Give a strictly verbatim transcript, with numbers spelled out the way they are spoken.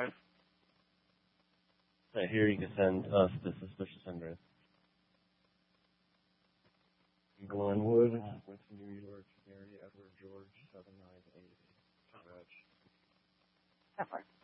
five. Right here you can send us the suspicious address. Glenwood, West New York, Mary Edward George, seven nine eight. Reg. That's fine.